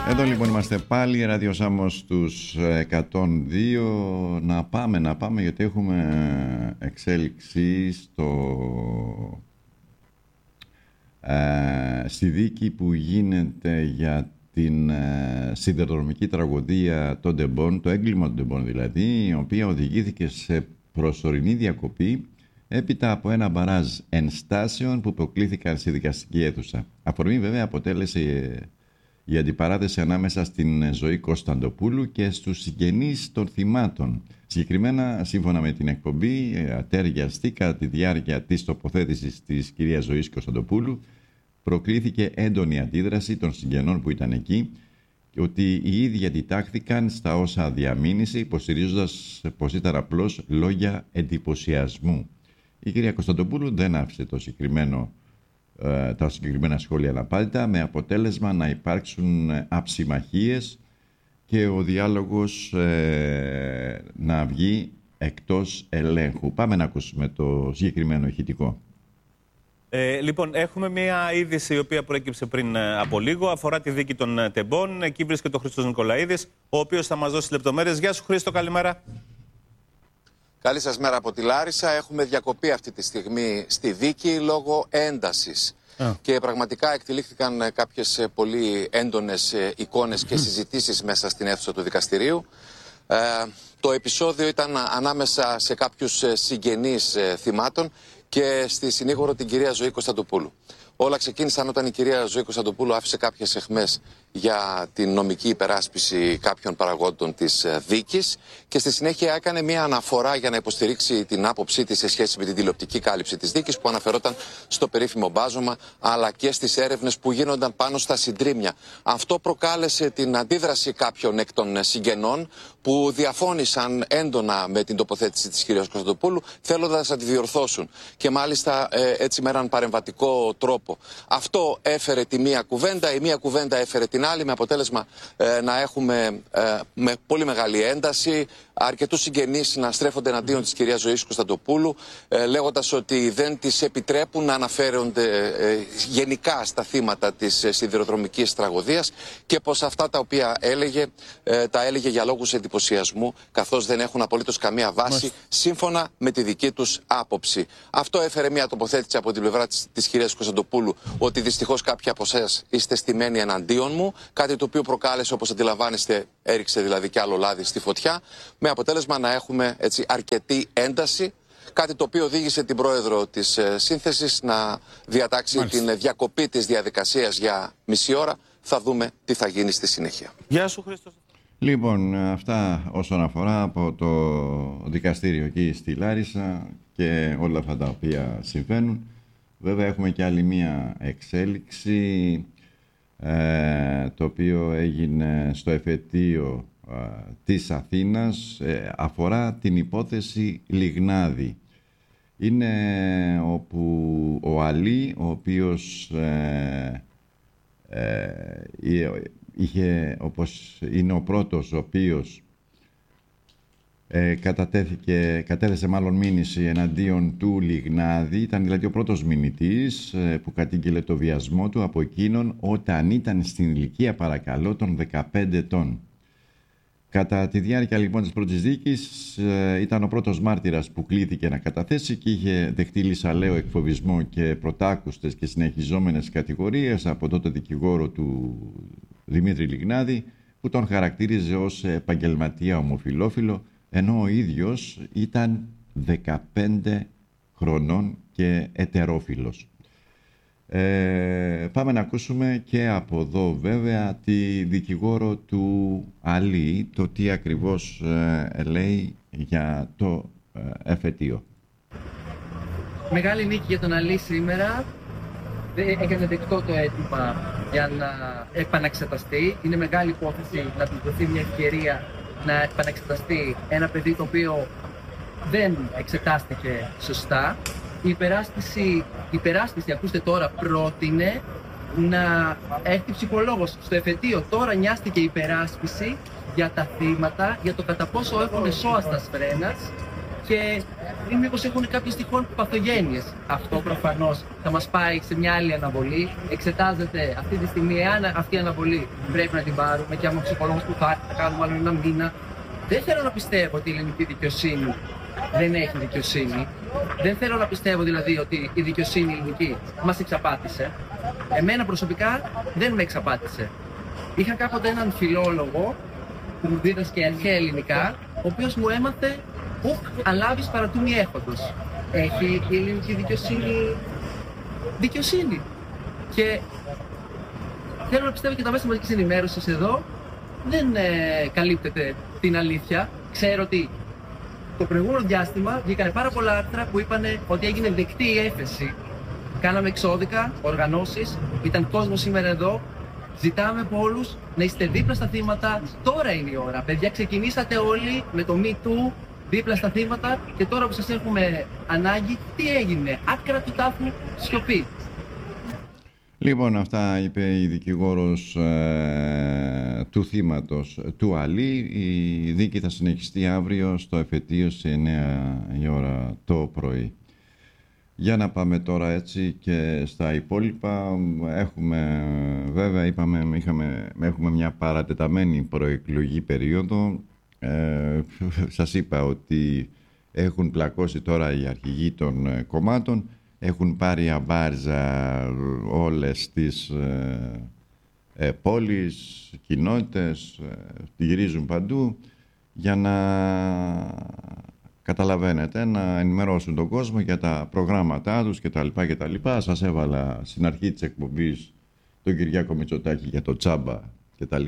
Εδώ λοιπόν είμαστε πάλι, Ράδιο Σάμος στους 102. Να πάμε γιατί έχουμε εξέλιξη στη δίκη που γίνεται για την σιδηροδρομική τραγωδία των Ντεμπών, το έγκλημα των Ντεμπών δηλαδή, η οποία οδηγήθηκε σε προσωρινή διακοπή έπειτα από ένα μπαράζ ενστάσεων που προκλήθηκαν στη δικαστική αίθουσα. Αφορμή βέβαια αποτέλεσε η αντιπαράθεση ανάμεσα στην Ζωή Κωνσταντοπούλου και στους συγγενείς των θυμάτων. Συγκεκριμένα, σύμφωνα με την εκπομπή, ατέριαστη κατά τη διάρκεια της τοποθέτησης της κυρίας Ζωής Κωνσταντοπούλου, προκλήθηκε έντονη αντίδραση των συγγενών που ήταν εκεί και ότι οι ίδιοι αντιτάχθηκαν στα όσα διαμήνυσε, υποστηρίζοντας πως ήταν απλώς λόγια εντυπωσιασμού. Η κυρία Κωνσταντοπούλου δεν άφησε τα συγκεκριμένα σχόλια αναπάντητα, με αποτέλεσμα να υπάρξουν αψημαχίες και ο διάλογος να βγει εκτός ελέγχου. Πάμε να ακούσουμε το συγκεκριμένο ηχητικό. Λοιπόν, έχουμε μια είδηση η οποία προέκυψε πριν από λίγο. Αφορά τη δίκη των Τεμπών. Εκεί βρίσκεται ο Χρήστος Νικολαίδης, ο οποίος θα μας δώσει λεπτομέρειες. Γεια σου, Χρήστο, καλημέρα. Καλή σας μέρα από τη Λάρισα. Έχουμε διακοπή αυτή τη στιγμή στη δίκη λόγω έντασης. Και πραγματικά εκτελήχθηκαν κάποιες πολύ έντονες εικόνες και συζητήσεις μέσα στην αίθουσα του δικαστηρίου. Το επεισόδιο ήταν ανάμεσα σε κάποιους συγγενείς θυμάτων και στη συνήγορο την κυρία Ζωή Κωνσταντοπούλου. Όλα ξεκίνησαν όταν η κυρία Ζωή Κωνσταντοπούλου άφησε κάποιες αιχμές για την νομική υπεράσπιση κάποιων παραγόντων της δίκης και στη συνέχεια έκανε μια αναφορά για να υποστηρίξει την άποψή της σε σχέση με την τηλεοπτική κάλυψη της δίκης που αναφερόταν στο περίφημο μπάζωμα αλλά και στις έρευνες που γίνονταν πάνω στα συντρίμμια. Αυτό προκάλεσε την αντίδραση κάποιων εκ των συγγενών που διαφώνησαν έντονα με την τοποθέτηση της κυρίας Κωνσταντοπούλου, θέλοντας να τη διορθώσουν και μάλιστα έτσι με έναν παρεμβατικό τρόπο. Αυτό έφερε τη μία κουβέντα, η μία κουβέντα έφερε την άλλη, με αποτέλεσμα να έχουμε με πολύ μεγάλη ένταση αρκετούς συγγενείς να στρέφονται εναντίον της κυρίας Ζωής Κωνσταντοπούλου, λέγοντας ότι δεν της επιτρέπουν να αναφέρονται γενικά στα θύματα της σιδηροδρομικής τραγωδίας και πως αυτά τα οποία έλεγε, τα έλεγε για λόγους εντυπωσιασμού, καθώς δεν έχουν απολύτως καμία βάση σύμφωνα με τη δική τους άποψη. Αυτό έφερε μια τοποθέτηση από την πλευρά της κυρίας Κωνσταντοπούλου ότι δυστυχώς κάποιοι από εσάς είστε στημένοι εναντίον μου, κάτι το οποίο προκάλεσε, όπως αντιλαμβάνεστε, έριξε δηλαδή κι άλλο λάδι στη φωτιά, με αποτέλεσμα να έχουμε έτσι αρκετή ένταση, κάτι το οποίο οδήγησε την πρόεδρο της σύνθεσης να διατάξει την διακοπή της διαδικασίας για μισή ώρα. Θα δούμε τι θα γίνει στη συνέχεια. Γεια σου, Χρήστο. Λοιπόν, αυτά όσον αφορά από το δικαστήριο εκεί στη Λάρισα και όλα αυτά τα οποία συμβαίνουν. Βέβαια έχουμε και άλλη μία εξέλιξη, το οποίο έγινε στο εφετείο της Αθήνας, αφορά την υπόθεση Λιγνάδη. Είναι όπου ο Αλή, ο οποίος όπως είναι ο πρώτος ο οποίος κατέθεσε μάλλον μήνυση εναντίον του Λιγνάδη, ήταν δηλαδή ο πρώτος μηνυτής που κατήγγειλε το βιασμό του από εκείνον όταν ήταν στην ηλικία, παρακαλώ, των 15 ετών. Κατά τη διάρκεια λοιπόν της πρώτης δίκης ήταν ο πρώτος μάρτυρας που κλήθηκε να καταθέσει και είχε δεχτεί λυσαλαίο εκφοβισμό και πρωτάκουστες και συνεχιζόμενες κατηγορίες από τότε δικηγόρο του Δημήτρη Λιγνάδη, που τον χαρακτήριζε ως επαγγελματία ομοφυλόφιλο, ενώ ο ίδιος ήταν 15 χρονών και ετερόφιλος. Πάμε να ακούσουμε και από εδώ βέβαια τη δικηγόρο του Αλή, το τι ακριβώς λέει για το εφετείο. Μεγάλη νίκη για τον Αλή σήμερα. Έκανε δεκτό το αίτημα για να επαναξεταστεί. Είναι μεγάλη υπόθεση να του δοθεί μια ευκαιρία να επαναξεταστεί ένα παιδί το οποίο δεν εξετάστηκε σωστά. Η υπεράσπιση, ακούστε τώρα, πρότεινε να έρθει ψυχολόγος στο εφετείο. Τώρα νοιάστηκε η υπεράσπιση για τα θύματα, για το κατά πόσο έχουν σώαστας φρένας και μήπως έχουν κάποιες τυχόν παθογένειες. Αυτό προφανώς θα μας πάει σε μια άλλη αναβολή. Εξετάζεται αυτή τη στιγμή εάν αυτή η αναβολή πρέπει να την πάρουμε και άμα ο ψυχολόγος του χάρτη θα κάνουμε άλλο ένα μήνα. Δεν θέλω να πιστεύω ότι η ελληνική δικαιοσύνη δεν έχει δικαιοσύνη. Δεν θέλω να πιστεύω δηλαδή ότι η δικαιοσύνη ελληνική μας εξαπάτησε. Εμένα προσωπικά δεν με εξαπάτησε. Είχα κάποτε έναν φιλόλογο που μου δίδασκε αρχαία ελληνικά, ο οποίος μου έμαθε αν λάβεις παρατούμι έχοντος. Έχει η ελληνική δικαιοσύνη. Και θέλω να πιστεύω και τα μέσα μαζικής ενημέρωσης εδώ δεν καλύπτεται την αλήθεια. Ξέρω ότι το προηγούμενο διάστημα βγήκανε πάρα πολλά άρθρα που είπαν ότι έγινε δεκτή η έφεση. Κάναμε εξώδικα, οργανώσεις, ήταν κόσμος σήμερα εδώ. Ζητάμε από όλους να είστε δίπλα στα θύματα. Τώρα είναι η ώρα. Παιδιά, ξεκινήσατε όλοι με το Me Too δίπλα στα θύματα και τώρα που σας έχουμε ανάγκη, τι έγινε? Άκρα του τάφου, σιωπή. Λοιπόν, αυτά είπε η δικηγόρος του θύματος του Αλή. Η δίκη θα συνεχιστεί αύριο στο εφετείο σε 9 η ώρα το πρωί. Για να πάμε τώρα έτσι και στα υπόλοιπα. Έχουμε, βέβαια, έχουμε μια παρατεταμένη προεκλογική περίοδο. Σας είπα ότι έχουν πλακώσει τώρα οι αρχηγοί των κομμάτων. Έχουν πάρει αμπάρζα όλες τις πόλεις, κοινότητες, γυρίζουν παντού για να καταλαβαίνετε, να ενημερώσουν τον κόσμο για τα προγράμματά τους κτλ. Σας έβαλα στην αρχή της εκπομπής τον Κυριάκο Μητσοτάκη για το τσάμπα κτλ.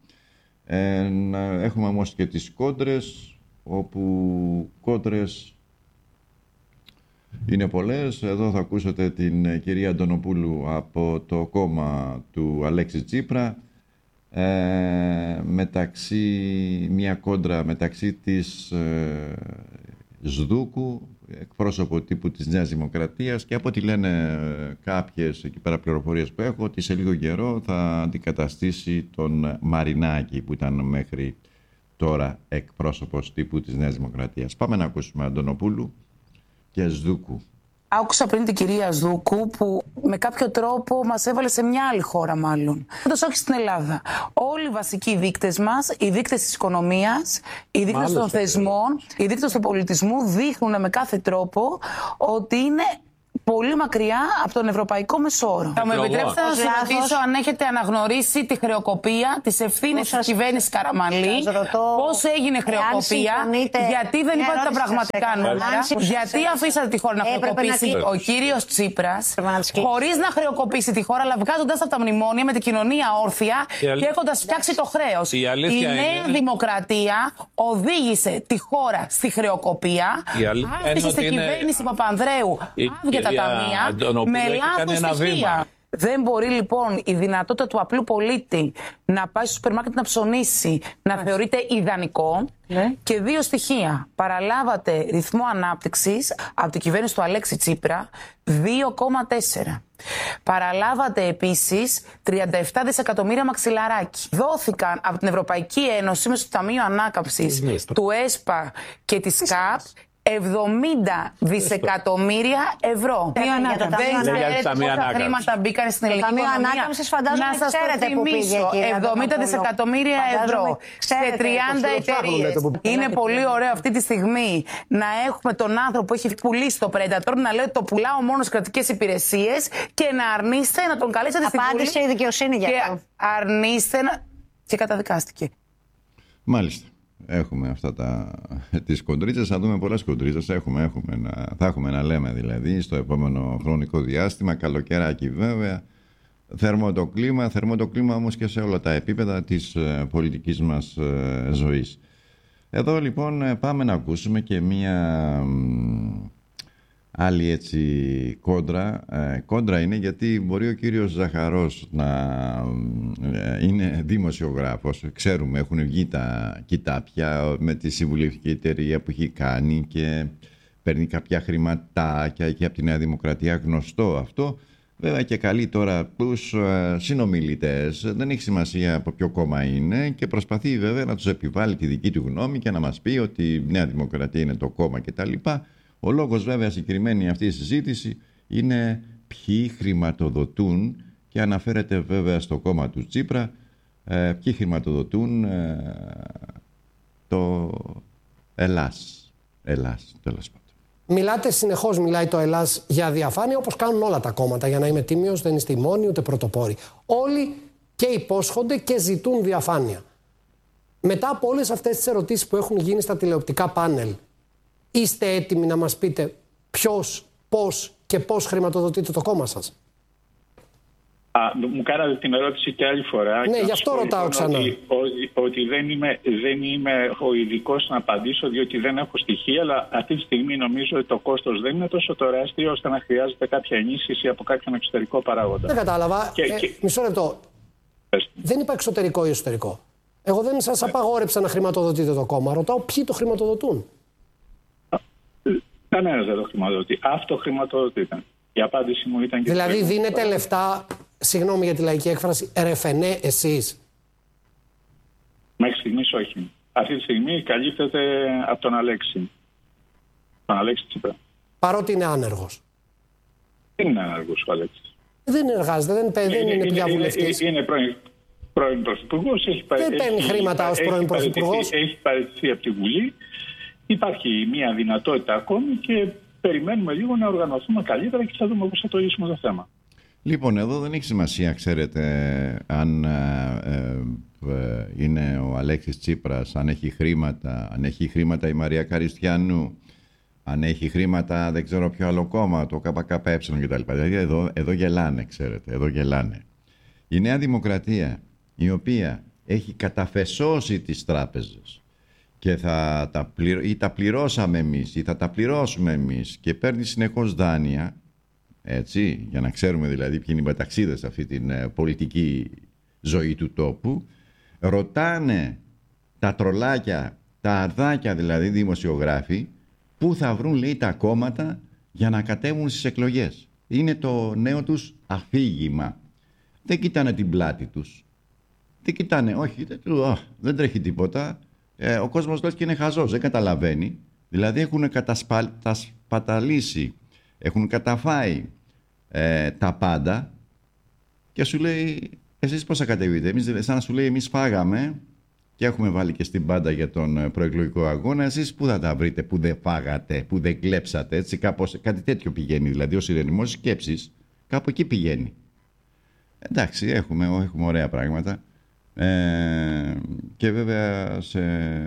Έχουμε όμως και τις κόντρες, όπου κόντρες είναι πολλές. Εδώ θα ακούσετε την κυρία Αντωνοπούλου από το κόμμα του Αλέξη Τσίπρα, μια κόντρα μεταξύ της Σδούκου, εκπρόσωπο τύπου της Νέας Δημοκρατίας, και από ό,τι λένε κάποιες εκεί πέρα πληροφορίες που έχω, ότι σε λίγο καιρό θα αντικαταστήσει τον Μαρινάκη που ήταν μέχρι τώρα εκπρόσωπος τύπου της Νέας Δημοκρατίας. Πάμε να ακούσουμε Αντωνοπούλου και Σδούκου. Άκουσα πριν την κυρία Σδούκου που με κάποιο τρόπο μας έβαλε σε μια άλλη χώρα μάλλον. Όντως όχι στην Ελλάδα. Όλοι οι βασικοί δείκτες μας, οι δείκτες της οικονομίας, οι δείκτες των θεσμών, οι δείκτες του πολιτισμού δείχνουν με κάθε τρόπο ότι είναι πολύ μακριά από τον ευρωπαϊκό μεσόωρο. Θα μου επιτρέψετε να σας ρωτήσω αν έχετε αναγνωρίσει τη χρεοκοπία, τις ευθύνες της κυβέρνησης Καραμανλή, πώς έγινε χρεοκοπία, γιατί δεν είπατε τα πραγματικά νούμερα, γιατί αφήσατε τη χώρα να χρεοκοπήσει ο κύριος Τσίπρας, χωρίς να χρεοκοπήσει τη χώρα, αλλά βγάζοντας από τα μνημόνια με την κοινωνία όρθια και έχοντας φτιάξει το χρέος. Η Νέα Δημοκρατία οδήγησε τη χώρα στη χρεοκοπία, άφησε στην κυβέρνηση Παπανδρέου άδεια με λάθος στοιχεία. Δεν μπορεί λοιπόν η δυνατότητα του απλού πολίτη να πάει στο σούπερ μάρκετ να ψωνίσει να θεωρείται ιδανικό. Και δύο στοιχεία. Παραλάβατε ρυθμό ανάπτυξης από την κυβέρνηση του Αλέξη Τσίπρα 2,4. Παραλάβατε επίσης 37 δισεκατομμύρια μαξιλαράκι. Δόθηκαν από την Ευρωπαϊκή Ένωση μέσω του Ταμείου Ανάκαμψης, του ΕΣΠΑ και της ΚΑΠ 70 δισεκατομμύρια ευρώ. Πόσα χρήματα μπήκαν στην ελληνική οικονομία? Να σας το θυμίσω, 70 δισεκατομμύρια ευρώ σε 30 εταιρείες. Είναι πολύ ωραίο αυτή τη στιγμή να έχουμε τον άνθρωπο που έχει πουλήσει το Predator να λέει ότι το πουλάω μόνο στις κρατικές υπηρεσίες και να αρνείστε να τον καλέσετε στην Βουλή. Απάντησε η δικαιοσύνη για αυτό. Αρνείστε και καταδικάστηκε. Μάλιστα. Έχουμε αυτά τις κοντρίτσες, θα δούμε πολλές κοντρίτσες, θα έχουμε να λέμε δηλαδή στο επόμενο χρονικό διάστημα, καλοκαιράκι βέβαια, θερμό το κλίμα όμως και σε όλα τα επίπεδα της πολιτικής μας ζωής. Εδώ λοιπόν πάμε να ακούσουμε και μία άλλη έτσι κόντρα. Κόντρα είναι γιατί μπορεί ο κύριος Ζαχαρός να είναι δημοσιογράφος. Ξέρουμε, έχουν βγει τα κοιτάπια με τη συμβουλευτική εταιρεία που έχει κάνει και παίρνει κάποια χρηματάκια και από τη Νέα Δημοκρατία, γνωστό αυτό. Βέβαια και καλεί τώρα τους συνομιλητές, δεν έχει σημασία από ποιο κόμμα είναι, και προσπαθεί βέβαια να τους επιβάλλει τη δική του γνώμη και να μας πει ότι η Νέα Δημοκρατία είναι το κόμμα κτλ. Ο λόγος βέβαια συγκεκριμένη αυτή η συζήτηση είναι ποιοι χρηματοδοτούν, και αναφέρεται βέβαια στο κόμμα του Τσίπρα, ποιοι χρηματοδοτούν το Ελλάς, τέλος πάντων. Μιλάτε συνεχώς, μιλάει το Ελλάς για διαφάνεια, όπως κάνουν όλα τα κόμματα. Για να είμαι τίμιος, δεν είστε οι μόνοι ούτε πρωτοπόροι. Όλοι και υπόσχονται και ζητούν διαφάνεια. Μετά από όλες αυτές τις ερωτήσεις που έχουν γίνει στα τηλεοπτικά πάνελ, είστε έτοιμοι να μας πείτε ποιος, πώς και πώς χρηματοδοτείτε το κόμμα σας? Μου κάνατε την ερώτηση και άλλη φορά. Ναι, γι' αυτό ρωτάω ξανά. Ότι δεν είμαι ο ειδικός να απαντήσω, διότι δεν έχω στοιχεία, αλλά αυτή τη στιγμή νομίζω ότι το κόστος δεν είναι τόσο τεράστιο ώστε να χρειάζεται κάποια ενίσχυση από κάποιον εξωτερικό παράγοντα. Δεν κατάλαβα. Μισό λεπτό. Δεν είπα εξωτερικό ή εσωτερικό. Εγώ δεν σας απαγόρεψα να χρηματοδοτείτε το κόμμα. Ρωτάω ποιοι το χρηματοδοτούν. Κανένας δεν το χρηματοδοτεί. Αυτοχρηματοδοτείται. Η απάντηση μου ήταν και... Δηλαδή δίνετε λεφτά, συγγνώμη για τη λαϊκή έκφραση, ρεφενέ εσείς? Μέχρι στιγμής όχι. Αυτή τη στιγμή καλύπτεται από τον Αλέξη. Τον Αλέξη Τσίπρα. Παρότι είναι άνεργος. Δεν είναι άνεργος ο Αλέξης. Δεν εργάζεται, δεν είναι πια βουλευτής. Είναι πρώην πρωθυπουργός. Δεν παίρνει χρήματα ως πρώην πρωθυπουργός. Έχει παραιτηθεί από τη Βουλή. Υπάρχει μια δυνατότητα ακόμη και περιμένουμε λίγο να οργανωθούμε καλύτερα και θα δούμε πώς θα το λύσουμε το θέμα. Λοιπόν, εδώ δεν έχει σημασία, ξέρετε, αν είναι ο Αλέξης Τσίπρας, αν έχει χρήματα η Μαρία Καριστιανού, αν έχει χρήματα δεν ξέρω ποιο άλλο κόμμα, το ΚΚΕ κτλ. Δηλαδή εδώ γελάνε, ξέρετε, εδώ γελάνε. Η Νέα Δημοκρατία, η οποία έχει καταφεσώσει τις τράπεζες και τα πληρώσαμε εμείς ή θα τα πληρώσουμε εμείς και παίρνει συνεχώς δάνεια, έτσι, για να ξέρουμε δηλαδή ποιοι είναι οι μεταξίδες σε αυτή την πολιτική ζωή του τόπου, ρωτάνε τα τρολάκια, τα αρδάκια δηλαδή δημοσιογράφοι, πού θα βρουν, λέει, τα κόμματα για να κατέβουν στις εκλογές. Είναι το νέο τους αφήγημα. Δεν κοιτάνε την πλάτη τους. Δεν κοιτάνε, όχι, δεν τρέχει τίποτα. Ο κόσμος λες και είναι χαζός, δεν καταλαβαίνει. Δηλαδή έχουν κατασπαταλήσει, έχουν καταφάει τα πάντα και σου λέει, εσείς πώς θα κατεβείτε? Εμείς, σαν να σου λέει, εμείς φάγαμε και έχουμε βάλει και στην πάντα για τον προεκλογικό αγώνα, εσείς πού θα τα βρείτε που δεν φάγατε, που δεν κλέψατε? Έτσι, κάπως, κάτι τέτοιο πηγαίνει, δηλαδή ο συνειρμός σκέψης κάπου εκεί πηγαίνει. Εντάξει, έχουμε ωραία πράγματα. Και βέβαια σε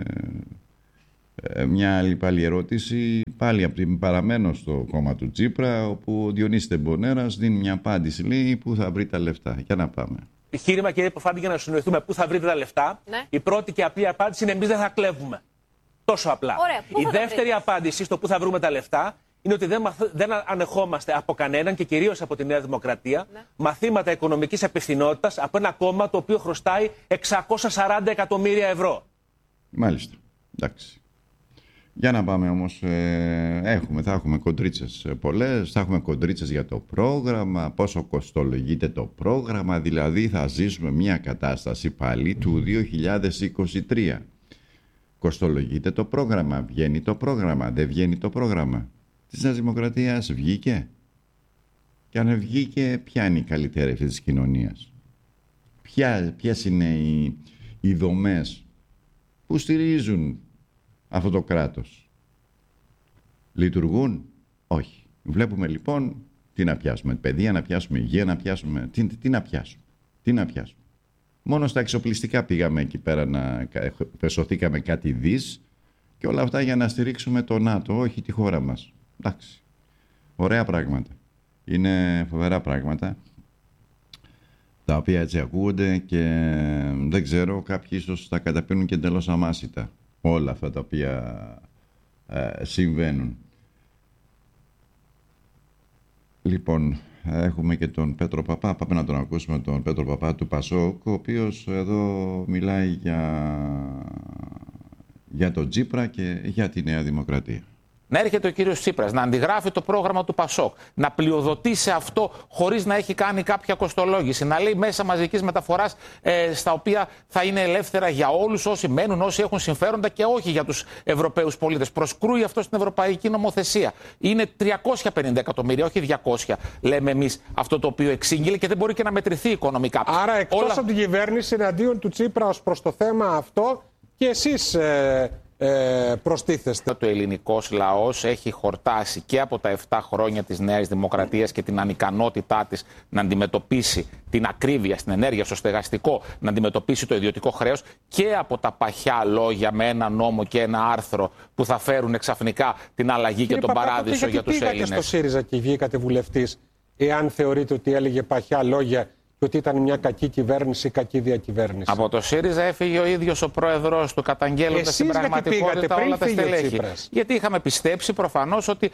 μια άλλη πάλι ερώτηση, πάλι από την παραμένω στο κόμμα του Τσίπρα, όπου ο Διονύσης Τεμπονέρας δίνει μια απάντηση, λέει, πού θα βρει τα λεφτά. Για να πάμε. Επιχείρημα, κύριε Ποφάντη, για να συνοηθούμε πού θα βρείτε τα λεφτά. Ναι. Η πρώτη και απλή απάντηση είναι εμείς δεν θα κλέβουμε. Τόσο απλά. Ωραία, η δεύτερη απάντηση στο πού θα βρούμε τα λεφτά είναι ότι δεν ανεχόμαστε από κανέναν και κυρίως από τη Νέα Δημοκρατία μαθήματα οικονομικής υπευθυνότητας από ένα κόμμα το οποίο χρωστάει 640 εκατομμύρια ευρώ. Μάλιστα. Εντάξει. Για να πάμε όμως, θα έχουμε κοντρίτσες πολλές, θα έχουμε κοντρίτσες για το πρόγραμμα, πόσο κοστολογείται το πρόγραμμα, δηλαδή θα ζήσουμε μια κατάσταση πάλι του 2023. Κοστολογείται το πρόγραμμα, βγαίνει το πρόγραμμα, δεν βγαίνει το πρόγραμμα. Της Νέας Δημοκρατίας βγήκε. Και αν βγήκε, ποια είναι η καλύτερη αυτή της κοινωνίας? Ποιες είναι οι δομές που στηρίζουν αυτό το κράτος? Λειτουργούν? Όχι. Βλέπουμε λοιπόν τι να πιάσουμε. Παιδεία να πιάσουμε, υγεία να πιάσουμε. Τι να πιάσουμε. Μόνο στα εξοπλιστικά πήγαμε εκεί πέρα να πεσωθήκαμε κάτι δις και όλα αυτά για να στηρίξουμε το ΝΑΤΟ, όχι τη χώρα μας. Εντάξει. Ωραία πράγματα. Είναι φοβερά πράγματα τα οποία έτσι ακούγονται και δεν ξέρω, κάποιοι ίσως τα καταπίνουν και εντελώς αμάσιτα όλα αυτά τα οποία συμβαίνουν. Λοιπόν, έχουμε και τον Πέτρο Παπά. Πάμε να τον ακούσουμε, τον Πέτρο Παπά του Πασόκ, ο οποίος εδώ μιλάει για τον Τσίπρα και για τη Νέα Δημοκρατία. να έρχεται ο κύριος Τσίπρας, να αντιγράφει το πρόγραμμα του ΠΑΣΟΚ, να πλειοδοτεί σε αυτό χωρίς να έχει κάνει κάποια κοστολόγηση, να λέει μέσα μαζικής μεταφοράς στα οποία θα είναι ελεύθερα για όλους όσοι μένουν, όσοι έχουν συμφέροντα και όχι για τους Ευρωπαίους πολίτες. Προσκρούει αυτό στην ευρωπαϊκή νομοθεσία. Είναι 350 εκατομμύρια, όχι 200, λέμε εμείς, αυτό το οποίο εξήγηλε και δεν μπορεί και να μετρηθεί οικονομικά. Άρα, εκτός από την κυβέρνηση εναντίον του Τσίπρα ως προς το θέμα αυτό, και εσείς προστίθεστε. Το ελληνικός λαός έχει χορτάσει και από τα 7 χρόνια της Νέας Δημοκρατίας και την ανικανότητά της να αντιμετωπίσει την ακρίβεια στην ενέργεια, στο στεγαστικό, να αντιμετωπίσει το ιδιωτικό χρέος, και από τα παχιά λόγια με ένα νόμο και ένα άρθρο που θα φέρουν ξαφνικά την αλλαγή και τον παράδεισο για τους Έλληνες. Πήγατε στο ΣΥΡΙΖΑ και βγήκατε βουλευτής, εάν θεωρείτε ότι έλεγε παχιά λόγια και ότι ήταν μια κακή κυβέρνηση, κακή διακυβέρνηση? Από το ΣΥΡΙΖΑ έφυγε ο ίδιος ο πρόεδρος του, καταγγέλλοντας στην πραγματικότητα όλα τα στελέχη. Γιατί είχαμε πιστέψει προφανώς ότι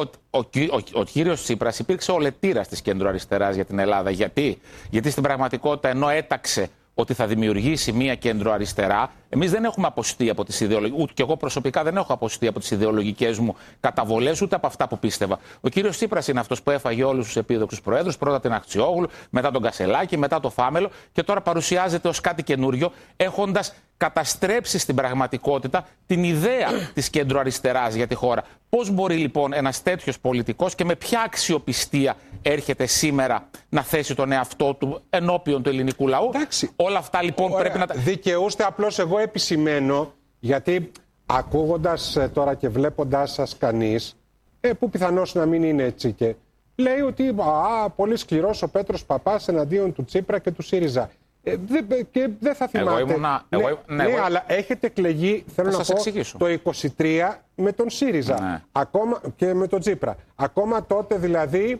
ο κύριος Τσίπρας υπήρξε ο λετήρας της κεντροαριστεράς για την Ελλάδα. Γιατί στην πραγματικότητα, ενώ έταξε ότι θα δημιουργήσει μία κεντροαριστερά, εμείς δεν έχουμε αποσυστεί από τις ιδεολογικές, ούτε και εγώ προσωπικά δεν έχω αποσυστεί από τις ιδεολογικές μου καταβολές, ούτε από αυτά που πίστευα. Ο κύριος Τσίπρας είναι αυτός που έφαγε όλους τους επίδοξους προέδρους, πρώτα την Αχτσιόγλου, μετά τον Κασελάκη, μετά το Φάμελο, και τώρα παρουσιάζεται ως κάτι καινούριο, έχοντας καταστρέψει στην πραγματικότητα την ιδέα της κεντροαριστεράς για τη χώρα. Πώς μπορεί λοιπόν ένας τέτοιος πολιτικός και με ποια αξιοπιστία έρχεται σήμερα να θέσει τον εαυτό του ενώπιον του ελληνικού λαού? Εντάξει. Όλα αυτά λοιπόν πρέπει να τα... Δικαιούστε, απλώς εγώ επισημαίνω, γιατί ακούγοντας τώρα και βλέποντας σας κανείς, που πιθανώς να μην είναι έτσι, και λέει ότι πολύ σκληρός ο Πέτρος Παπάς εναντίον του Τσίπρα και του ΣΥΡΙΖΑ. Και δεν θα θυμάται. Ναι, αλλά έχετε εκλεγεί, θέλω να πω, το 23 με τον ΣΥΡΙΖΑ. Ναι. Ακόμα και με τον Τσίπρα. Ακόμα τότε δηλαδή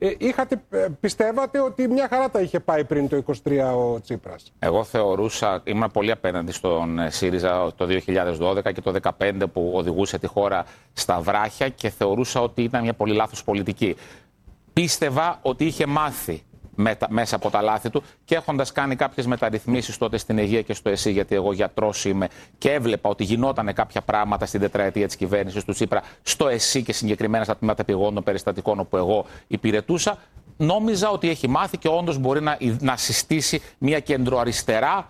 πιστεύατε ότι μια χαρά τα είχε πάει πριν το 23 ο Τσίπρας. Εγώ θεωρούσα, ήμουν πολύ απέναντι στον ΣΥΡΙΖΑ το 2012 και το 2015 που οδηγούσε τη χώρα στα βράχια και θεωρούσα ότι ήταν μια πολύ λάθος πολιτική. Πίστευα ότι είχε μάθει μέσα από τα λάθη του και έχοντας κάνει κάποιες μεταρρυθμίσεις τότε στην Αιγαία και στο ΕΣΥ, γιατί εγώ γιατρός είμαι και έβλεπα ότι γινότανε κάποια πράγματα στην τετραετία της κυβέρνησης του Τσίπρα στο ΕΣΥ και συγκεκριμένα στα τμήματα επιγόντων περιστατικών όπου εγώ υπηρετούσα, νόμιζα ότι έχει μάθει και όντως μπορεί να συστήσει μια κεντροαριστερά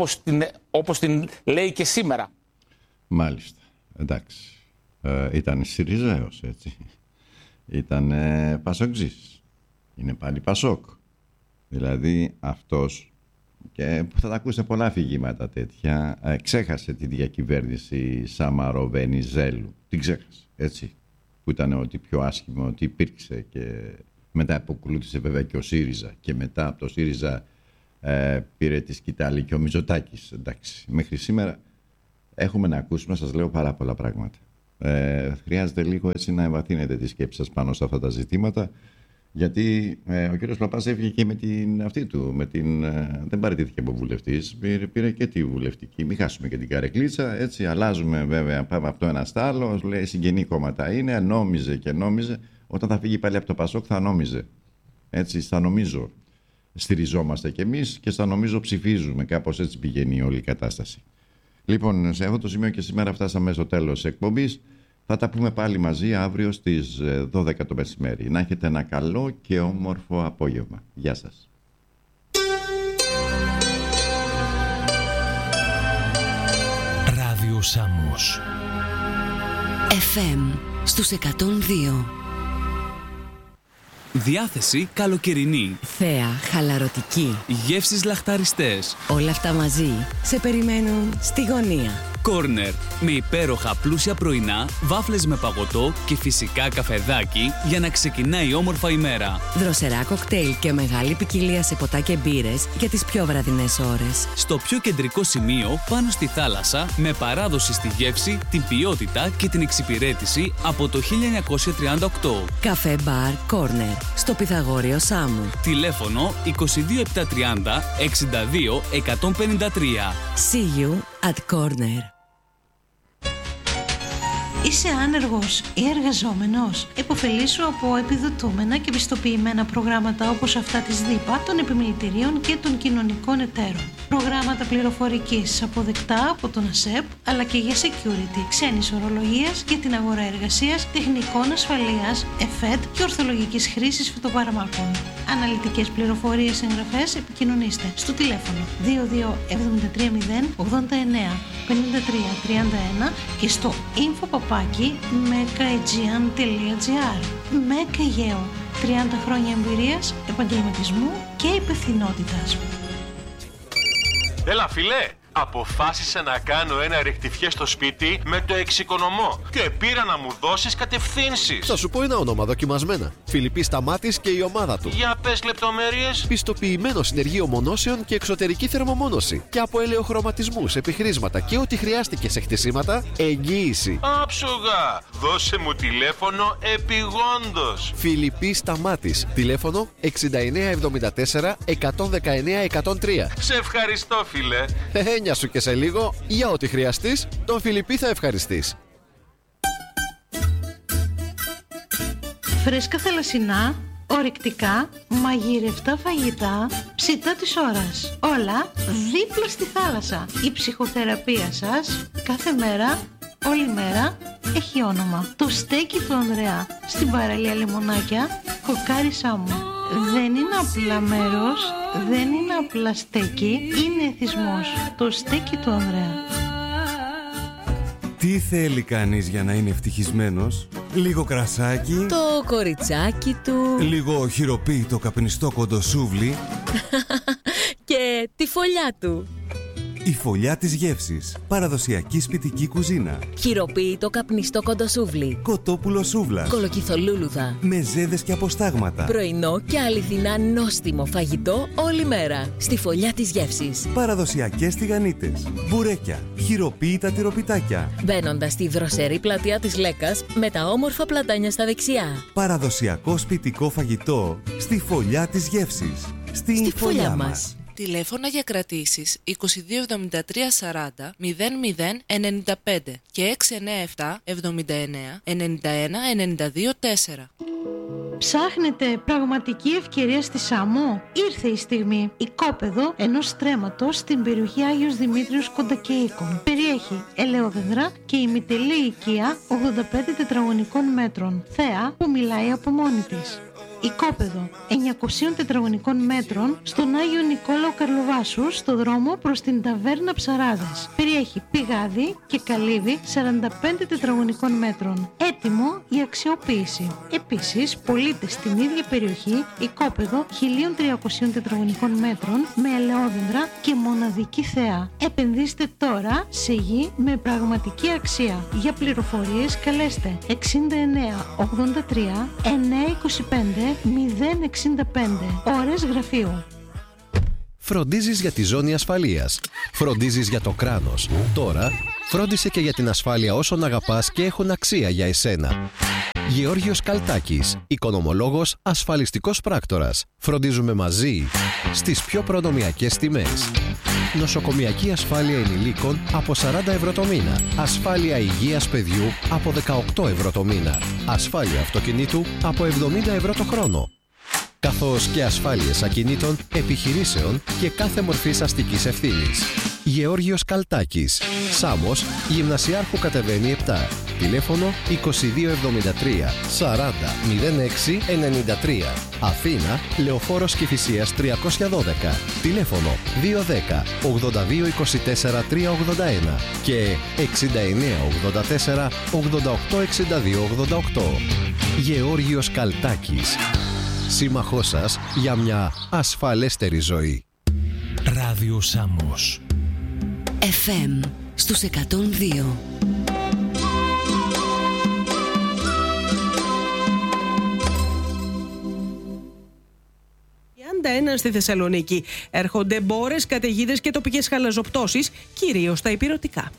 όπως την λέει και σήμερα. Μάλιστα. Εντάξει. Ήταν ΣΥΡΙΖΑ έως έτσι. Ήταν Πασοκτζής. Είναι πάλι Πασόκ. Δηλαδή αυτός, και θα τα ακούσετε πολλά αφηγήματα τέτοια, ξέχασε τη διακυβέρνηση Σαμαρό-Βενιζέλου. Την ξέχασε, έτσι. Που ήταν ό,τι πιο άσχημο ότι υπήρξε, και μετά αποκολούθησε βέβαια και ο ΣΥΡΙΖΑ, και μετά από το ΣΥΡΙΖΑ πήρε τη σκητάλη και ο Μητσοτάκης. Εντάξει, μέχρι σήμερα έχουμε να ακούσουμε, σας λέω, πάρα πολλά πράγματα. Χρειάζεται λίγο έτσι να εμβαθύνετε τη σκέψη σας πάνω σε αυτά τα ζητήματα. Γιατί ο κύριος Παπάς έφυγε και με την αυτή του, δεν παραιτήθηκε από βουλευτής, πήρε και τη βουλευτική. Μην χάσουμε και την καρεκλίτσα, έτσι αλλάζουμε βέβαια, πάμε από το ένα στο άλλο, λέει συγγενή κόμματα είναι, νόμιζε και νόμιζε, όταν θα φύγει πάλι από το Πασόκ θα νόμιζε. Έτσι, στα νομίζω στηριζόμαστε κι εμείς και στα νομίζω ψηφίζουμε, κάπως έτσι πηγαίνει όλη η κατάσταση. Λοιπόν, σε αυτό το σημείο και σήμερα φτάσαμε στο τέλος της εκπομπής. Θα τα πούμε πάλι μαζί αύριο στις 12 το μεσημέρι. Να έχετε ένα καλό και όμορφο απόγευμα. Γεια σας. Ράδιο Σάμος FM στους 102. Διάθεση καλοκαιρινή. Θέα χαλαρωτική. Γεύσεις λαχταριστές. Όλα αυτά μαζί σε περιμένουν στη γωνία. Κόρνερ, με υπέροχα πλούσια πρωινά, βάφλες με παγωτό και φυσικά καφεδάκι για να ξεκινάει όμορφα η μέρα. Δροσερά κοκτέιλ και μεγάλη ποικιλία σε ποτά και μπύρες για τις πιο βραδινές ώρες. Στο πιο κεντρικό σημείο, πάνω στη θάλασσα, με παράδοση στη γεύση, την ποιότητα και την εξυπηρέτηση από το 1938. Καφέ μπαρ Κόρνερ, στο Πυθαγόριο Σάμου. Τηλέφωνο 22730 62 153. See you at Corner. Είσαι άνεργος ή εργαζόμενος? Εποφελήσου από επιδοτούμενα και πιστοποιημένα προγράμματα όπως αυτά της ΔΥΠΑ, των επιμελητηρίων και των κοινωνικών εταίρων. Προγράμματα πληροφορικής αποδεκτά από τον ΑΣΕΠ, αλλά και για security, ξένης ορολογίας για την αγορά εργασίας, τεχνικών ασφαλείας, ΕΦΕΤ και ορθολογικής χρήσης φυτοπαρμάκων. Αναλυτικές πληροφορίες, εγγραφές, επικοινωνήστε στο τηλέφωνο 22703 και στο info@mekaegean.gr. Μέκα Αιγαίο. 30 χρόνια εμπειρίας, επαγγελματισμού και υπευθυνότητας. Έλα φίλε, αποφάσισα να κάνω ένα ρεκτιφιέ στο σπίτι με το εξοικονομώ και πήρα να μου δώσεις κατευθύνσεις. Θα σου πω ένα όνομα δοκιμασμένα. Φιλιππής Σταμάτης και η ομάδα του. Για πες λεπτομέρειες. Πιστοποιημένο συνεργείο μονώσεων και εξωτερική θερμομόνωση. Και από ελαιοχρωματισμούς, επιχρήσματα και ό,τι χρειάστηκε σε χτισήματα, εγγύηση. Άψογα! Δώσε μου τηλέφωνο επιγόντως. Φιλιππής Σταμάτης. Τηλέφωνο 6974 119 103. Σε ευχαριστώ φίλε. Έννοια σου και σε λίγο, για ό,τι χρειαστείς, τον Φιλιππή θα ευχαριστείς. Φρέσκα θαλασσινά, ορεικτικά, μαγειρευτά φαγητά, ψητά της ώρας. Όλα δίπλα στη θάλασσα. Η ψυχοθεραπεία σας κάθε μέρα, όλη μέρα έχει όνομα. Το στέκι του Ανδρέα στην παραλία Λεμονάκια, Κοκάρι Σάμου. Δεν είναι απλά μέρος, δεν είναι απλά στέκι, είναι εθισμός. Το στέκι του Ανδρέα. Τι θέλει κανείς για να είναι ευτυχισμένος? Λίγο κρασάκι, το κοριτσάκι του, λίγο χειροποίητο καπνιστό κοντοσούβλι και τη φωλιά του. Η φωλιά της γεύσης. Παραδοσιακή σπιτική κουζίνα. Χειροποίητο καπνιστό κοντοσούβλι. Κοτόπουλο σούβλας. Κολοκυθολούλουδα. Μεζέδες και αποστάγματα. Πρωινό και αληθινά νόστιμο φαγητό όλη μέρα. Στη φωλιά της γεύσης. Παραδοσιακές τηγανίτες. Μπουρέκια. Χειροποίητα τυροπιτάκια. Μπαίνοντας στη δροσερή πλατεία της Λέκας με τα όμορφα πλατάνια στα δεξιά. Παραδοσιακό σπιτικό φαγητό. Στη φωλιά της γεύσης. Στη φωλιά μας. Τηλέφωνα για κρατήσεις 2273 40 00 95 και 697 79 91 92 4. Ψάχνετε πραγματική ευκαιρία στη Σάμο? Ήρθε η στιγμή. Οικόπεδο ενός στρέμματος στην περιοχή Άγιος Δημήτριος Κοντακεΐκων. Περιέχει ελαιόδεντρα και ημιτελή οικία 85 τετραγωνικών μέτρων. Θέα που μιλάει από μόνη της. Οικόπεδο 900 τετραγωνικών μέτρων στον Άγιο Νικόλαο Καρλοβάσου, στο δρόμο προς την ταβέρνα Ψαράδες. Περιέχει πηγάδι και καλύβι 45 τετραγωνικών μέτρων. Έτοιμο για αξιοποίηση. Επίσης, πωλείται στην ίδια περιοχή οικόπεδο 1300 τετραγωνικών μέτρων με ελαιόδεντρα και μοναδική θέα. Επενδύστε τώρα σε γη με πραγματική αξία. Για πληροφορίες καλέστε 69 83 925 065. Ώρες γραφείου. Φροντίζεις για τη ζώνη ασφαλείας. Φροντίζεις για το κράνος. Τώρα φρόντισε και για την ασφάλεια όσων αγαπάς και έχουν αξία για εσένα. Γεώργιος Καλτάκης, οικονομολόγος, ασφαλιστικός πράκτορας. Φροντίζουμε μαζί στις πιο προνομιακές τιμές. Νοσοκομιακή ασφάλεια ενηλίκων από 40 ευρώ το μήνα. Ασφάλεια υγείας παιδιού από 18 ευρώ το μήνα. Ασφάλεια αυτοκινήτου από 70 ευρώ το χρόνο. Καθώς και ασφάλειες ακινήτων, επιχειρήσεων και κάθε μορφής αστικής ευθύνης. Γεώργιος Καλτάκης. Σάμος, Γυμνασιάρχου κατεβαίνει 7. Τηλέφωνο 2273 40 06 93. Αθήνα, Λεωφόρος Κηφισίας 312. Τηλέφωνο 210 82 24 381 και 69 84 88 62 88. Γεώργιος Καλτάκης. Σύμμαχός σας για μια ασφαλέστερη ζωή. Ράδιο Σάμος. FM στους 102. Στη Θεσσαλονίκη έρχονται μπόρες, καταιγίδες και τοπικές χαλαζοπτώσεις, κυρίως στα ηπειρωτικά.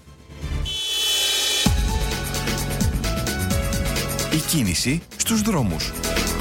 Η κίνηση στους δρόμους.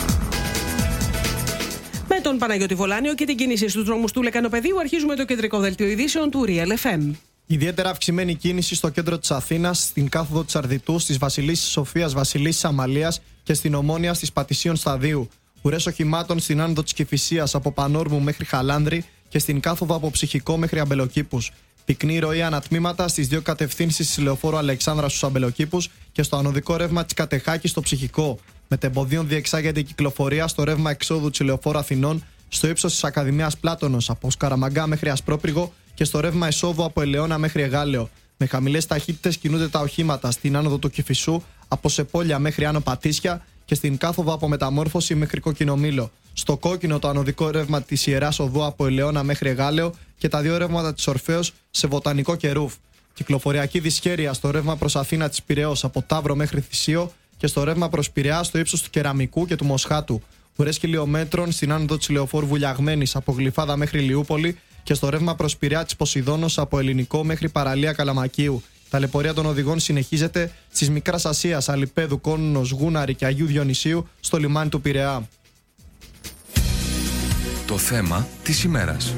Με τον Παναγιώτη Βολάνιο και την κίνηση στους δρόμους του Λεκανοπεδίου αρχίζουμε το κεντρικό δελτίο ειδήσεων του Real FM. Ιδιαίτερα αυξημένη κίνηση στο κέντρο της Αθήνας, στην κάθοδο της Αρδιτού, στις Βασιλίσσης Σοφίας, Βασιλίσσης Αμαλίας και στην Ομόνια στις Πατησίων Σταδίου. Ουρές οχημάτων στην άνοδο της Κηφισίας από Πανόρμου μέχρι Χαλάνδρη και στην κάθοδο από Ψυχικό μέχρι Αμπελοκήπους. Πυκνή ροή ανατμήματα στις δύο κατευθύνσεις της λεωφόρου Αλεξάνδρας στους Αμπελοκήπους και στο ανωδικό ρεύμα της Κατεχάκης στο Ψυχικό. Μετεμποδίων διεξάγεται η κυκλοφορία στο ρεύμα εξόδου της λεωφόρου Αθηνών στο ύψος της Ακαδημίας Πλάτωνος από Σκαραμαγκά μέχρι Ασπρόπυργο και στο ρεύμα εισόδου από Ελαιώνα μέχρι Εγάλεο. Με χαμηλές ταχύτητες κινούνται τα οχήματα στην άνοδο του Κηφισού από Σεπόλια μέχρι Άνω Πατήσια και στην κάθοδο από Μεταμόρφωση μέχρι Κοκκινομήλο. Στο κόκκινο το ανωδικό ρεύμα της Ιεράς Οδού από Ελαιώνα μέχρι Εγάλεο και τα δύο ρεύματα της Ορφέως σε Βοτανικό και Ρούφ. Κυκλοφοριακή δυσχέρεια στο ρεύμα προς Αθήνα της Πειραιώς από Ταύρο μέχρι Θησίο και στο ρεύμα προς Πειραιά στο ύψος του Κεραμικού και του Μοσχάτου. Ουρές χιλιόμετρων στην άνοδο της λεωφόρου Βουλιαγμένης από Γλυφάδα μέχρι Λιούπολη και στο ρεύμα προς Πειραιά της Ποσειδώνος από Ελληνικό μέχρι Παραλία Καλαμακίου. Ταλαιπωρία των οδηγών συνεχίζεται στις Μικράς Ασίας, Αλιπέδου, Κόννος, Γούναρη και Αγίου Διονυσίου στο λιμάνι του Πειραιά. Το θέμα της ημέρας.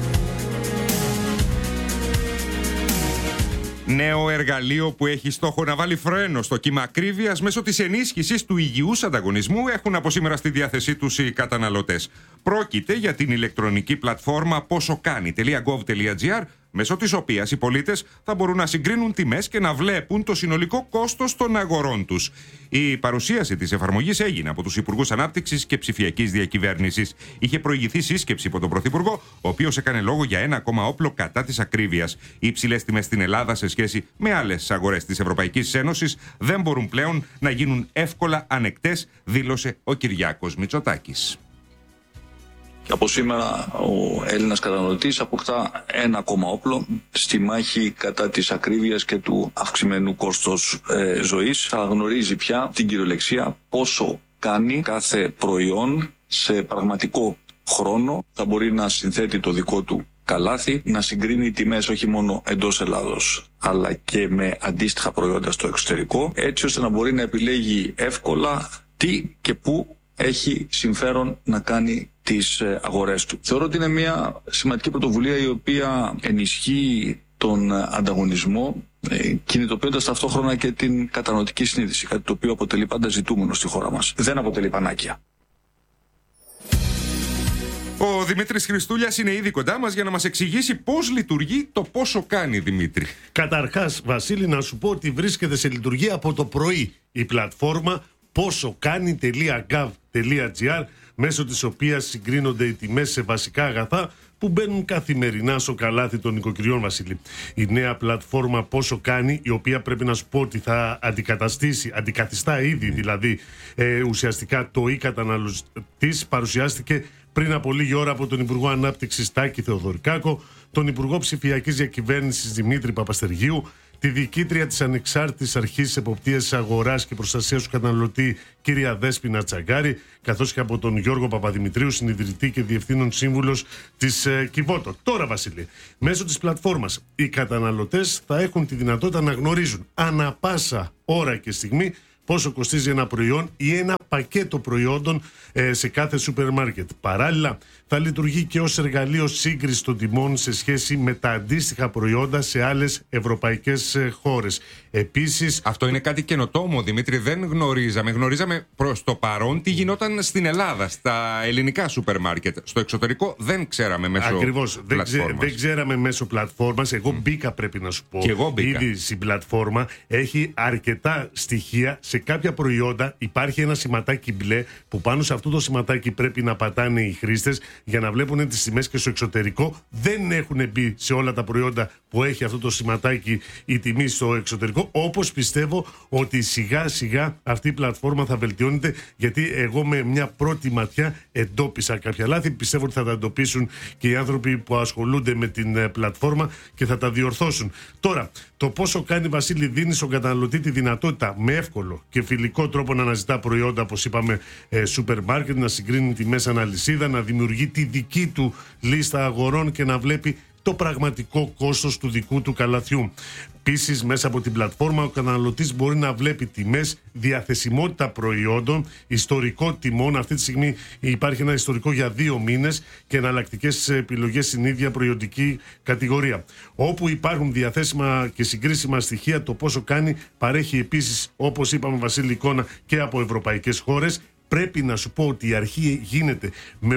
Νέο εργαλείο που έχει στόχο να βάλει φρένο στο κύμα ακρίβειας μέσω της ενίσχυσης του υγιούς ανταγωνισμού έχουν από σήμερα στη διάθεσή τους οι καταναλωτές. Πρόκειται για την ηλεκτρονική πλατφόρμα posokani.gov.gr, μέσω της οποίας οι πολίτες θα μπορούν να συγκρίνουν τιμές και να βλέπουν το συνολικό κόστος των αγορών τους. Η παρουσίαση της εφαρμογής έγινε από τους Υπουργούς Ανάπτυξης και Ψηφιακής Διακυβέρνησης. Είχε προηγηθεί σύσκεψη από τον Πρωθυπουργό, ο οποίος έκανε λόγο για ένα ακόμα όπλο κατά της ακρίβειας. Οι υψηλές τιμές στην Ελλάδα σε σχέση με άλλες αγορές της Ευρωπαϊκής Ένωσης δεν μπορούν πλέον να γίνουν εύκολα ανεκτές, δήλωσε ο Κυριάκος Μητσοτάκης. Και από σήμερα ο Έλληνας καταναλωτής αποκτά ένα ακόμα όπλο στη μάχη κατά της ακρίβειας και του αυξημένου κόστος ζωής. Θα γνωρίζει πια την κυριολεξία πόσο κάνει κάθε προϊόν σε πραγματικό χρόνο. Θα μπορεί να συνθέτει το δικό του καλάθι, να συγκρίνει τιμές όχι μόνο εντός Ελλάδος αλλά και με αντίστοιχα προϊόντα στο εξωτερικό, έτσι ώστε να μπορεί να επιλέγει εύκολα τι και πού έχει συμφέρον να κάνει τις αγορές του. Θεωρώ ότι είναι μια σημαντική πρωτοβουλία η οποία ενισχύει τον ανταγωνισμό, κινητοποιώντας ταυτόχρονα και την καταναλωτική συνείδηση, κάτι το οποίο αποτελεί πάντα ζητούμενο στη χώρα μας. Δεν αποτελεί πανάκια. Ο Δημήτρης Χριστούλιας είναι ήδη κοντά μας για να μας εξηγήσει πώς λειτουργεί το πόσο κάνει, Δημήτρη. Καταρχάς, Βασίλη, να σου πω ότι βρίσκεται σε λειτουργία από το πρωί η πλατφόρμα posokani.gov.gr, μέσω της οποίας συγκρίνονται οι τιμές σε βασικά αγαθά που μπαίνουν καθημερινά στο καλάθι των νοικοκυριών, Βασίλη. Η νέα πλατφόρμα posokani, η οποία πρέπει να σου πω ότι θα αντικαθιστά ήδη δηλαδή ουσιαστικά το e-καταναλωτής, παρουσιάστηκε πριν από λίγη ώρα από τον Υπουργό Ανάπτυξης Τάκη Θεοδωρικάκο, τον Υπουργό Ψηφιακής Διακυβέρνησης Δημήτρη Παπαστεργίου, τη διοικήτρια της Ανεξάρτητης Αρχής Εποπτείας Αγοράς και Προστασίας του Καταναλωτή, κυρία Δέσποινα Τσαγκάρη, καθώς και από τον Γιώργο Παπαδημητρίου, συνειδητή και διευθύνων σύμβουλος της Κιβότο. Τώρα, Βασίλη, μέσω της πλατφόρμας οι καταναλωτές θα έχουν τη δυνατότητα να γνωρίζουν ανά πάσα ώρα και στιγμή πόσο κοστίζει ένα προϊόν ή ένα πακέτο προϊόντων σε κάθε σούπερ μάρκετ. Παράλληλα, θα λειτουργεί και ως εργαλείο σύγκριση των τιμών σε σχέση με τα αντίστοιχα προϊόντα σε άλλες ευρωπαϊκές χώρες. Επίσης, αυτό είναι κάτι καινοτόμο, Δημήτρη. Δεν γνωρίζαμε. Γνωρίζαμε προς το παρόν τι γινόταν στην Ελλάδα, στα ελληνικά σούπερ μάρκετ. Στο εξωτερικό δεν ξέραμε μέσω πλατφόρμας. Δεν ξέραμε μέσω πλατφόρμας. Εγώ μπήκα, πρέπει να σου πω. Και εγώ μπήκα. Ήδη στην πλατφόρμα έχει αρκετά στοιχεία. Σε κάποια προϊόντα υπάρχει ένα σηματάκι μπλε που πάνω σε αυτό το σηματάκι πρέπει να πατάνε οι χρήστες για να βλέπουν τις τιμές, και στο εξωτερικό δεν έχουν μπει σε όλα τα προϊόντα που έχει αυτό το σηματάκι η τιμή στο εξωτερικό. Όπως πιστεύω ότι σιγά σιγά αυτή η πλατφόρμα θα βελτιώνεται, γιατί εγώ με μια πρώτη ματιά εντόπισα κάποια λάθη. Πιστεύω ότι θα τα εντοπίσουν και οι άνθρωποι που ασχολούνται με την πλατφόρμα και θα τα διορθώσουν. Τώρα, το posokani, Βασίλη, δίνει στον καταναλωτή τη δυνατότητα με εύκολο και φιλικό τρόπο να αναζητά προϊόντα, όπως είπαμε, σούπερ μάρκετ, να συγκρίνει τιμές αναλυσίδα, να δημιουργεί τη δική του λίστα αγορών και να βλέπει το πραγματικό κόστος του δικού του καλαθιού. Επίσης, μέσα από την πλατφόρμα ο καταναλωτής μπορεί να βλέπει τιμές, διαθεσιμότητα προϊόντων, ιστορικό τιμών. Αυτή τη στιγμή υπάρχει ένα ιστορικό για 2 μήνες και εναλλακτικές επιλογές στην ίδια προϊόντική κατηγορία. Όπου υπάρχουν διαθέσιμα και συγκρίσιμα στοιχεία, το posokani παρέχει επίσης, όπως είπαμε, Βασίλη, εικόνα και από ευρωπαϊκές χώρες. πρέπει να σου πω ότι η αρχή γίνεται με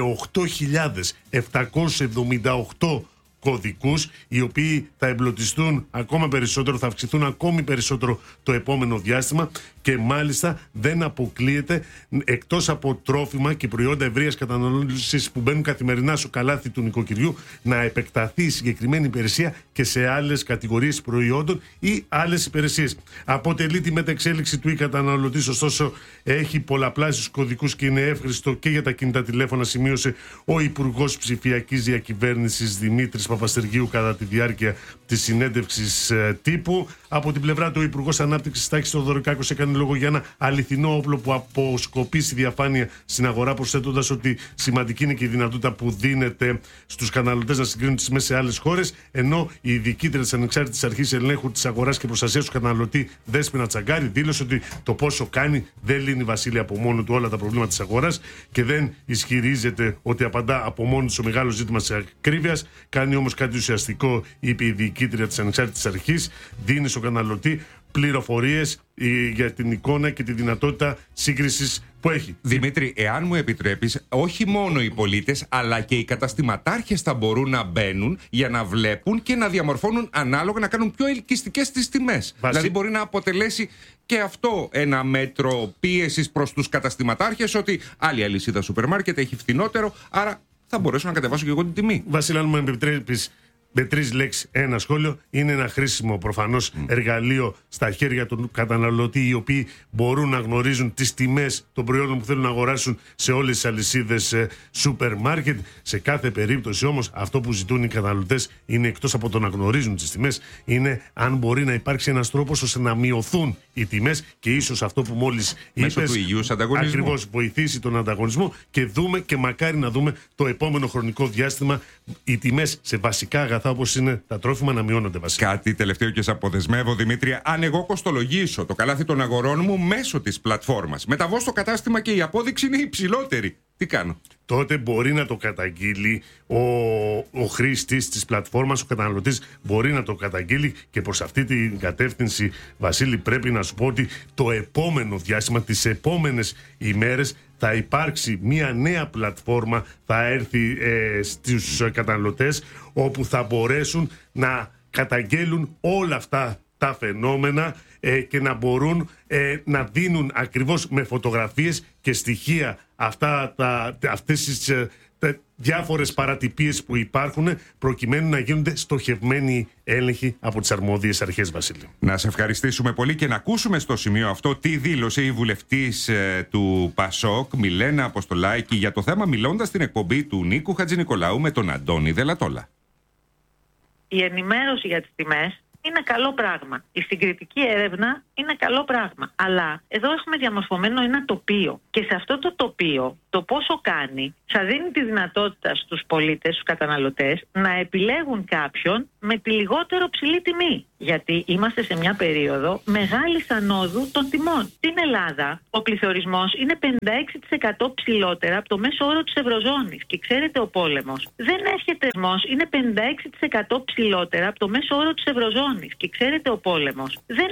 8.778 κωδικούς, οι οποίοι θα εμπλουτιστούν ακόμα περισσότερο, θα αυξηθούν ακόμη περισσότερο το επόμενο διάστημα, και μάλιστα δεν αποκλείεται, εκτός από τρόφιμα και προϊόντα ευρείας κατανάλωσης που μπαίνουν καθημερινά στο καλάθι του νοικοκυριού, να επεκταθεί η συγκεκριμένη υπηρεσία και σε άλλες κατηγορίες προϊόντων ή άλλες υπηρεσίες. Αποτελεί τη μεταξέλιξη του καταναλωτής, ωστόσο έχει πολλαπλάσιους κωδικούς και είναι εύχριστο και για τα κινητά τηλέφωνα, σημείωσε ο Υπουργός Ψηφιακής Διακυβέρνησης Δημήτρης Παπαστεργίου κατά τη διάρκεια της συνέντευξης τύπου. Από την πλευρά του, ο Υπουργός Ανάπτυξης Τάκης Θεοδωρικάκος έκανε λόγο για ένα αληθινό όπλο που αποσκοπήσει διαφάνεια στην αγορά, προσθέτοντας ότι σημαντική είναι και η δυνατότητα που δίνεται στους καταναλωτές να συγκρίνουν τις τιμές σε άλλες χώρες. Ενώ η διοικήτρια της Ανεξάρτητης Αρχής Ελέγχου της Αγοράς και Προστασίας του Καταναλωτή, Δέσποινα Τσαγκάρη, δήλωσε ότι το πόσο κάνει δεν λύνει, Βασίλη, από μόνο του όλα τα προβλήματα της αγοράς και δεν ισχυρίζεται ότι απαντά από μόνο του στο μεγάλο ζήτημα της ακρίβειας. Κάνει όμως κάτι ουσιαστικό, είπε η διοικήτρια της Ανεξάρτητης Αρχής, δίνει στον καταναλωτή πληροφορίες για την εικόνα και τη δυνατότητα σύγκρισης που έχει. Δημήτρη, εάν μου επιτρέπεις, όχι μόνο οι πολίτες αλλά και οι καταστηματάρχες θα μπορούν να μπαίνουν για να βλέπουν και να διαμορφώνουν ανάλογα, να κάνουν πιο ελκυστικές τις τιμές. Δηλαδή μπορεί να αποτελέσει και αυτό ένα μέτρο πίεσης προς τους καταστηματάρχες, ότι άλλη αλυσίδα σούπερ μάρκετ έχει φθηνότερο, άρα θα μπορέσω να κατεβάσω και εγώ την τιμή. Βασίλη, αν μου επιτρέπεις, με 3 λέξεις ένα σχόλιο, είναι ένα χρήσιμο προφανώς εργαλείο στα χέρια του καταναλωτή, οι οποίοι μπορούν να γνωρίζουν τις τιμές των προϊόντων που θέλουν να αγοράσουν σε όλες τις αλυσίδες σούπερ μάρκετ. Σε κάθε περίπτωση όμως, αυτό που ζητούν οι καταναλωτές είναι, εκτός από το να γνωρίζουν τις τιμές, είναι αν μπορεί να υπάρξει ένας τρόπος ώστε να μειωθούν οι τιμές, και ίσως αυτό που μόλις είπες, του υγιούς ανταγωνισμού, ακριβώς βοηθήσει τον ανταγωνισμό, και δούμε, και μακάρι να δούμε το επόμενο χρονικό διάστημα, οι τιμές σε βασικά αγαθά όπως είναι τα τρόφιμα να μειώνονται βασικά. Κάτι τελευταίο και σε αποδεσμεύω, Δημήτρη. Αν εγώ κοστολογήσω το καλάθι των αγορών μου μέσω της πλατφόρμας, μεταβώ στο κατάστημα και η απόδειξη είναι υψηλότερη, τι κάνω? Τότε μπορεί να το καταγγείλει ο χρήστης της πλατφόρμας, ο καταναλωτής μπορεί να το καταγγείλει, και προς αυτή την κατεύθυνση, Βασίλη, πρέπει να σου πω ότι το επόμενο διάστημα, τις επόμενες ημέρες, θα υπάρξει μια νέα πλατφόρμα, θα έρθει στους καταναλωτές, όπου θα μπορέσουν να καταγγέλουν όλα αυτά τα φαινόμενα και να μπορούν να δίνουν ακριβώς με φωτογραφίες και στοιχεία αυτές τις διάφορες παρατυπίες που υπάρχουν, προκειμένου να γίνονται στοχευμένοι έλεγχοι από τις αρμόδιες αρχές, Βασίλη. Να σε ευχαριστήσουμε πολύ και να ακούσουμε στο σημείο αυτό τι δήλωσε η βουλευτής του ΠΑΣΟΚ, Μιλένα Αποστολάκη, για το θέμα, μιλώντας στην εκπομπή του Νίκου Χατζηνικολάου με τον Αντώνη Δελατόλα. Η ενημέρωση για τις τιμές είναι καλό πράγμα. Η συγκριτική έρευνα είναι καλό πράγμα. Αλλά εδώ έχουμε διαμορφωμένο ένα τοπίο. Και σε αυτό το τοπίο, το πόσο κάνει, θα δίνει τη δυνατότητα στους πολίτες, στους καταναλωτές, να επιλέγουν κάποιον με τη λιγότερο ψηλή τιμή. Γιατί είμαστε σε μια περίοδο μεγάλης ανόδου των τιμών. Στην Ελλάδα, ο πληθωρισμός είναι 56% ψηλότερα από το μέσο όρο της Ευρωζώνης. Και ξέρετε, ο πόλεμος δεν έρχεται. Είναι 56% ψηλότερα από το μέσο όρο της Ευρωζώνης. Και ξέρετε, ο πόλεμος δεν